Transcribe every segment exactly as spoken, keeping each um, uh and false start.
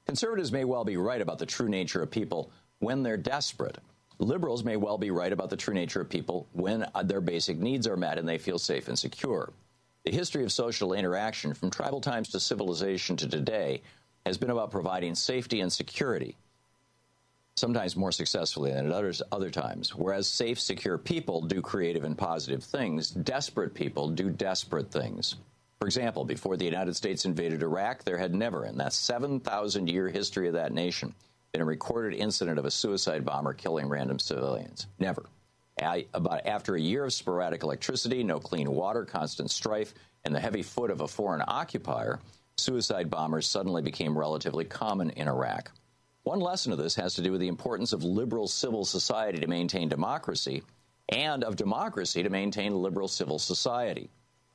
Conservatives may well be right about the true nature of people when they're desperate. Liberals may well be right about the true nature of people when their basic needs are met and they feel safe and secure. The history of social interaction from tribal times to civilization to today has been about providing safety and security, sometimes more successfully than at others, other times. Whereas safe, secure people do creative and positive things, desperate people do desperate things. For example, before the United States invaded Iraq, there had never, in that seven thousand year history of that nation, been a recorded incident of a suicide bomber killing random civilians. Never. About after a year of sporadic electricity, no clean water, constant strife, and the heavy foot of a foreign occupier, suicide bombers suddenly became relatively common in Iraq. One lesson of this has to do with the importance of liberal civil society to maintain democracy and of democracy to maintain liberal civil society.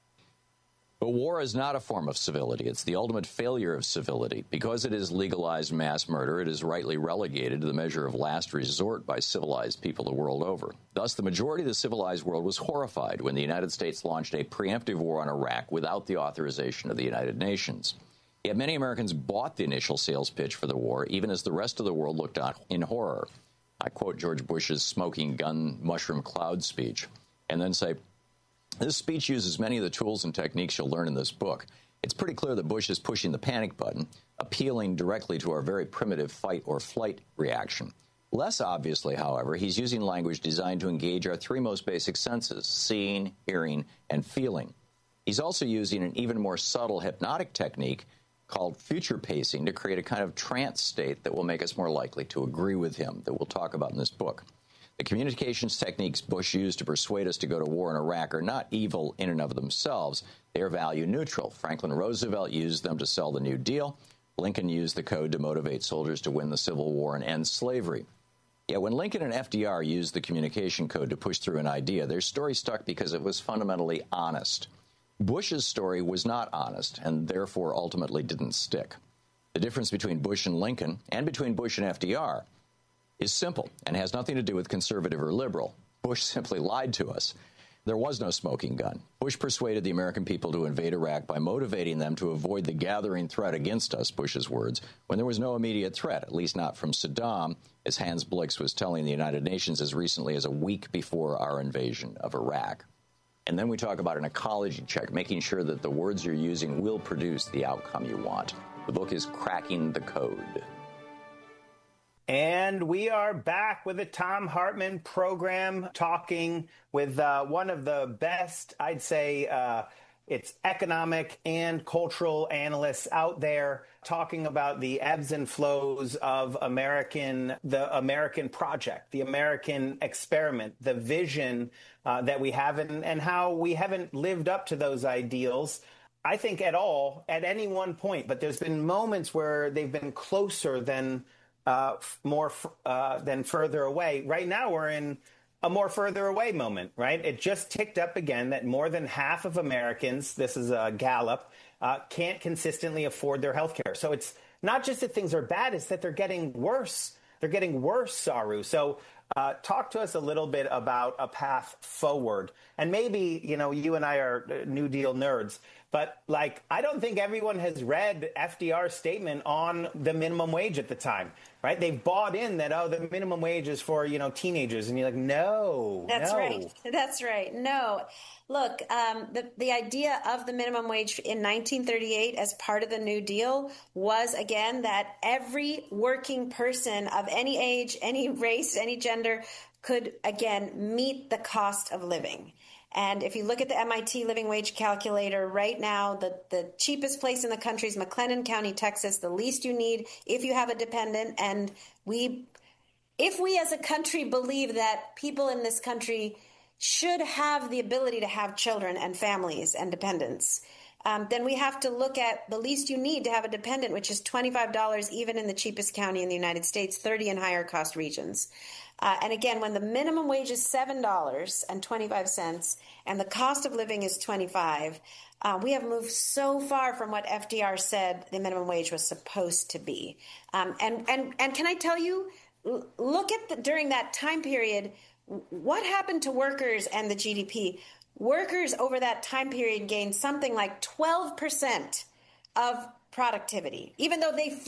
But war is not a form of civility. It's the ultimate failure of civility. Because it is legalized mass murder, it is rightly relegated to the measure of last resort by civilized people the world over. Thus, the majority of the civilized world was horrified when the United States launched a preemptive war on Iraq without the authorization of the United Nations. Yet many Americans bought the initial sales pitch for the war, even as the rest of the world looked on in horror. I quote George Bush's smoking gun mushroom cloud speech, and then say, this speech uses many of the tools and techniques you'll learn in this book. It's pretty clear that Bush is pushing the panic button, appealing directly to our very primitive fight or flight reaction. Less obviously, however, he's using language designed to engage our three most basic senses, seeing, hearing, and feeling. He's also using an even more subtle hypnotic technique called future pacing to create a kind of trance state that will make us more likely to agree with him, that we'll talk about in this book. The communications techniques Bush used to persuade us to go to war in Iraq are not evil in and of themselves. They are value neutral. Franklin Roosevelt used them to sell the New Deal. Lincoln used the code to motivate soldiers to win the Civil War and end slavery. Yet when Lincoln and F D R used the communication code to push through an idea, their story stuck because it was fundamentally honest. Bush's story was not honest and therefore ultimately didn't stick. The difference between Bush and Lincoln, and between Bush and F D R, is simple and has nothing to do with conservative or liberal. Bush simply lied to us. There was no smoking gun. Bush persuaded the American people to invade Iraq by motivating them to avoid the gathering threat against us, Bush's words, when there was no immediate threat, at least not from Saddam, as Hans Blix was telling the United Nations as recently as a week before our invasion of Iraq. And then we talk about an ecology check, making sure that the words you're using will produce the outcome you want. The book is Cracking the Code. And we are back with the Thom Hartmann program, talking with uh, one of the best, I'd say, uh, it's economic and cultural analysts out there, talking about the ebbs and flows of American, the American project, the American experiment, the vision uh, that we have, and, and how we haven't lived up to those ideals, I think, at all, at any one point. But there's been moments where they've been closer than Uh, more uh, than further away. Right now, we're in a more further away moment, right? It just ticked up again that more than half of Americans, this is a Gallup, uh, can't consistently afford their health care. So it's not just that things are bad, it's that they're getting worse. They're getting worse, Saru. So uh, talk to us a little bit about a path forward. And maybe, you know, you and I are New Deal nerds, but like, I don't think everyone has read F D R's statement on the minimum wage at the time, right? They've bought in that, oh, the minimum wage is for, you know, teenagers. And you're like, no, That's no. right. That's right. No. Look, um, the, the idea of the minimum wage in nineteen thirty-eight as part of the New Deal was, again, that every working person of any age, any race, any gender could, again, meet the cost of living. And if you look at the M I T living wage calculator right now, the, the cheapest place in the country is McLennan County, Texas, the least you need if you have a dependent. And we, if we as a country believe that people in this country should have the ability to have children and families and dependents, um, then we have to look at the least you need to have a dependent, which is twenty-five dollars even in the cheapest county in the United States, thirty dollars in higher cost regions. Uh, and again, when the minimum wage is seven dollars and twenty-five cents and the cost of living is twenty-five dollars, uh, we have moved so far from what F D R said the minimum wage was supposed to be. Um, and, and, and can I tell you, look at the, during that time period, what happened to workers and the G D P? Workers over that time period gained something like twelve percent of productivity, even though they